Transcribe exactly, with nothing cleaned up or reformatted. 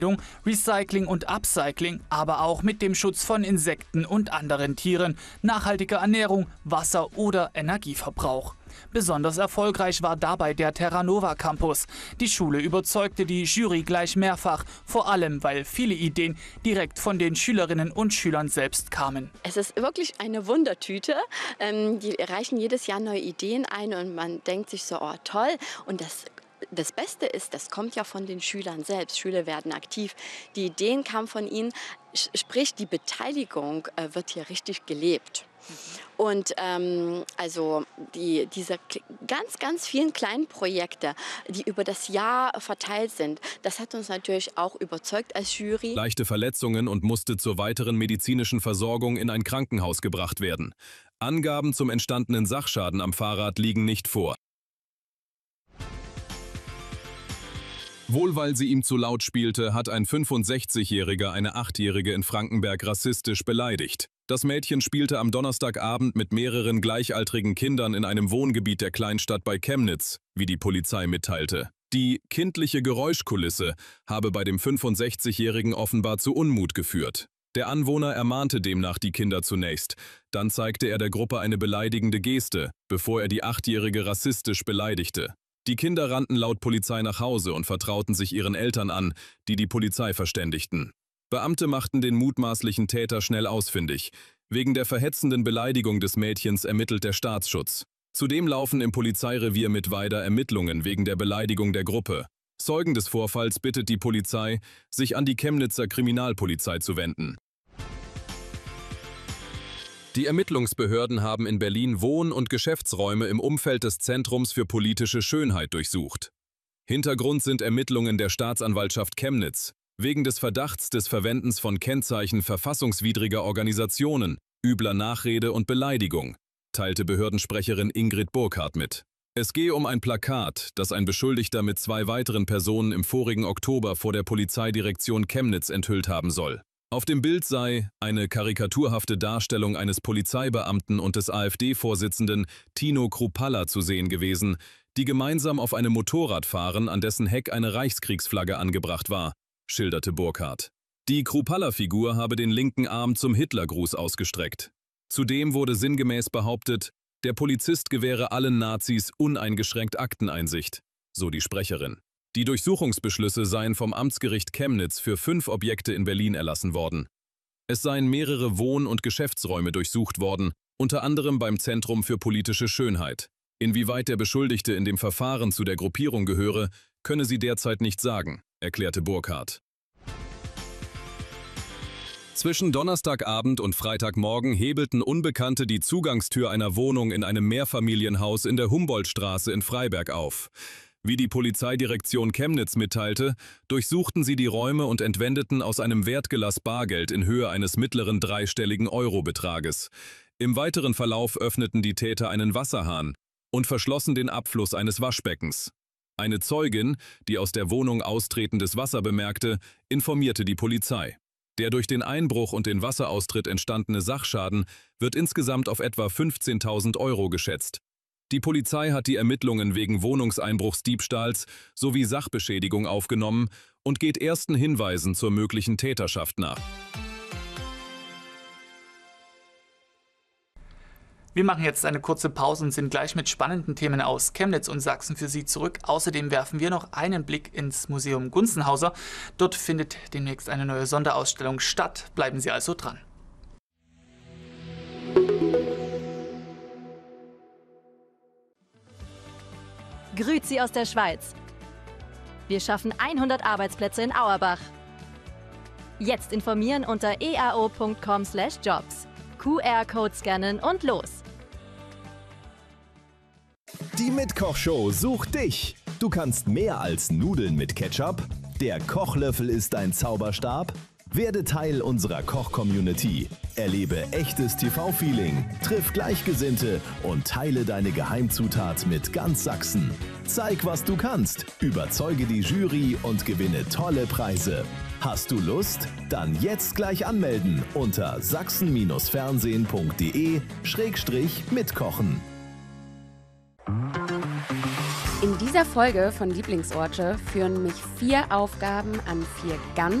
Recycling und Upcycling, aber auch mit dem Schutz von Insekten und anderen Tieren, nachhaltiger Ernährung, Wasser- oder Energieverbrauch. Besonders erfolgreich war dabei der Terranova Campus. Die Schule überzeugte die Jury gleich mehrfach, vor allem weil viele Ideen direkt von den Schülerinnen und Schülern selbst kamen. Es ist wirklich eine Wundertüte. Ähm, die reichen jedes Jahr neue Ideen ein und man denkt sich so, oh toll. Und das Das Beste ist, das kommt ja von den Schülern selbst. Schüler werden aktiv. Die Ideen kamen von ihnen, sprich die Beteiligung äh, wird hier richtig gelebt. Und ähm, also die, diese ganz, ganz vielen kleinen Projekte, die über das Jahr verteilt sind, das hat uns natürlich auch überzeugt als Jury. Leichte Verletzungen und musste zur weiteren medizinischen Versorgung in ein Krankenhaus gebracht werden. Angaben zum entstandenen Sachschaden am Fahrrad liegen nicht vor. Wohl weil sie ihm zu laut spielte, hat ein fünfundsechzigjähriger eine Achtjährige in Frankenberg rassistisch beleidigt. Das Mädchen spielte am Donnerstagabend mit mehreren gleichaltrigen Kindern in einem Wohngebiet der Kleinstadt bei Chemnitz, wie die Polizei mitteilte. Die kindliche Geräuschkulisse habe bei dem fünfundsechzigjährigen offenbar zu Unmut geführt. Der Anwohner ermahnte demnach die Kinder zunächst. Dann zeigte er der Gruppe eine beleidigende Geste, bevor er die Achtjährige rassistisch beleidigte. Die Kinder rannten laut Polizei nach Hause und vertrauten sich ihren Eltern an, die die Polizei verständigten. Beamte machten den mutmaßlichen Täter schnell ausfindig. Wegen der verhetzenden Beleidigung des Mädchens ermittelt der Staatsschutz. Zudem laufen im Polizeirevier Mittweida Ermittlungen wegen der Beleidigung der Gruppe. Zeugen des Vorfalls bittet die Polizei, sich an die Chemnitzer Kriminalpolizei zu wenden. Die Ermittlungsbehörden haben in Berlin Wohn- und Geschäftsräume im Umfeld des Zentrums für politische Schönheit durchsucht. Hintergrund sind Ermittlungen der Staatsanwaltschaft Chemnitz wegen des Verdachts des Verwendens von Kennzeichen verfassungswidriger Organisationen, übler Nachrede und Beleidigung, teilte Behördensprecherin Ingrid Burkhardt mit. Es gehe um ein Plakat, das ein Beschuldigter mit zwei weiteren Personen im vorigen Oktober vor der Polizeidirektion Chemnitz enthüllt haben soll. Auf dem Bild sei eine karikaturhafte Darstellung eines Polizeibeamten und des AfD-Vorsitzenden Tino Kruppalla zu sehen gewesen, die gemeinsam auf einem Motorrad fahren, an dessen Heck eine Reichskriegsflagge angebracht war, schilderte Burkhardt. Die Kruppalla-Figur habe den linken Arm zum Hitlergruß ausgestreckt. Zudem wurde sinngemäß behauptet, der Polizist gewähre allen Nazis uneingeschränkt Akteneinsicht, so die Sprecherin. Die Durchsuchungsbeschlüsse seien vom Amtsgericht Chemnitz für fünf Objekte in Berlin erlassen worden. Es seien mehrere Wohn- und Geschäftsräume durchsucht worden, unter anderem beim Zentrum für politische Schönheit. Inwieweit der Beschuldigte in dem Verfahren zu der Gruppierung gehöre, könne sie derzeit nicht sagen, erklärte Burkhardt. Zwischen Donnerstagabend und Freitagmorgen hebelten Unbekannte die Zugangstür einer Wohnung in einem Mehrfamilienhaus in der Humboldtstraße in Freiberg auf. Wie die Polizeidirektion Chemnitz mitteilte, durchsuchten sie die Räume und entwendeten aus einem Wertgelass Bargeld in Höhe eines mittleren dreistelligen Eurobetrages. Im weiteren Verlauf öffneten die Täter einen Wasserhahn und verschlossen den Abfluss eines Waschbeckens. Eine Zeugin, die aus der Wohnung austretendes Wasser bemerkte, informierte die Polizei. Der durch den Einbruch und den Wasseraustritt entstandene Sachschaden wird insgesamt auf etwa fünfzehntausend Euro geschätzt. Die Polizei hat die Ermittlungen wegen Wohnungseinbruchsdiebstahls sowie Sachbeschädigung aufgenommen und geht ersten Hinweisen zur möglichen Täterschaft nach. Wir machen jetzt eine kurze Pause und sind gleich mit spannenden Themen aus Chemnitz und Sachsen für Sie zurück. Außerdem werfen wir noch einen Blick ins Museum Gunzenhauser. Dort findet demnächst eine neue Sonderausstellung statt. Bleiben Sie also dran. Grüezi aus der Schweiz. Wir schaffen hundert Arbeitsplätze in Auerbach. Jetzt informieren unter e a o punkt com slash jobs. Q R-Code scannen und los. Die Mitkochshow sucht dich. Du kannst mehr als Nudeln mit Ketchup. Der Kochlöffel ist ein Zauberstab. Werde Teil unserer Koch-Community. Erlebe echtes T V-Feeling, triff Gleichgesinnte und teile deine Geheimzutat mit ganz Sachsen. Zeig, was du kannst, überzeuge die Jury und gewinne tolle Preise. Hast du Lust? Dann jetzt gleich anmelden unter sachsen fernsehen punkt de schrägstrich mitkochen. In dieser Folge von Lieblingsorte führen mich vier Aufgaben an vier ganz